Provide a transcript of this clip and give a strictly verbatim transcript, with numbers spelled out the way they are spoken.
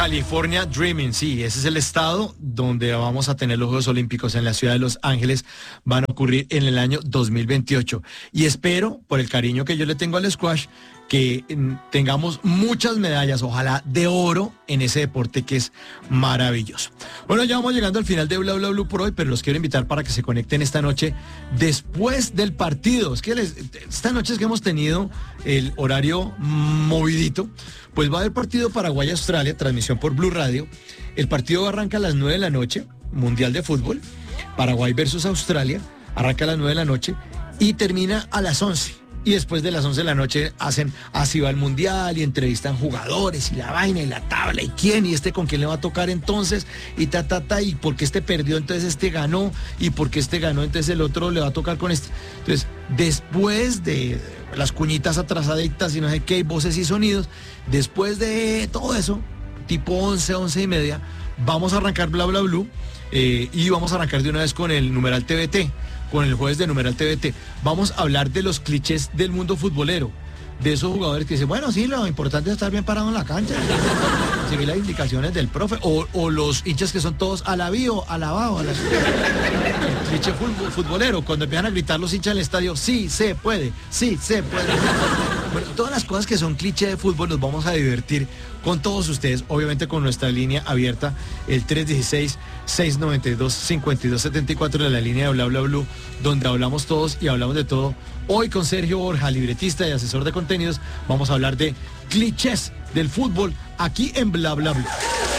California Dreaming, sí, ese es el estado donde vamos a tener los Juegos Olímpicos en la ciudad de Los Ángeles. Van a ocurrir en el año dos mil veintiocho. Y espero, por el cariño que yo le tengo al squash, que mm, tengamos muchas medallas, ojalá de oro, en ese deporte que es maravilloso. Bueno, ya vamos llegando al final de Bla Bla Blue por hoy, pero los quiero invitar para que se conecten esta noche después del partido. Es que les, esta noche es que hemos tenido el horario movidito, pues va a haber partido Paraguay-Australia, transmisión por Blue Radio. El partido arranca a las nueve de la noche, Mundial de Fútbol, Paraguay versus Australia, arranca a las nueve de la noche y termina a las once. Y después de las once de la noche hacen así va el mundial y entrevistan jugadores y la vaina y la tabla y quién y este con quién le va a tocar entonces y ta ta ta y porque este perdió entonces este ganó y porque este ganó entonces el otro le va a tocar con este. Entonces después de las cuñitas atrasaditas y no sé qué, voces y sonidos, después de todo eso, tipo once, once y media, vamos a arrancar Bla Bla Blue eh, y vamos a arrancar de una vez con el numeral T V T. Con el jueves de numeral T V T. Vamos a hablar de los clichés del mundo futbolero. De esos jugadores que dicen, bueno, sí, lo importante es estar bien parado en la cancha. Seguir las indicaciones del profe. O, o los hinchas que son todos alabío, alabado. Ala... El cliché futbolero. Cuando empiezan a gritar los hinchas del estadio, sí, se puede, sí, se puede. Bueno, todas las cosas que son cliché de fútbol nos vamos a divertir con todos ustedes, obviamente con nuestra línea abierta, el tres uno seis, seis nueve dos, cinco dos siete cuatro de la línea de Bla Bla Blue, donde hablamos todos y hablamos de todo. Hoy con Sergio Borja, libretista y asesor de contenidos, vamos a hablar de clichés del fútbol aquí en Bla Bla Blue.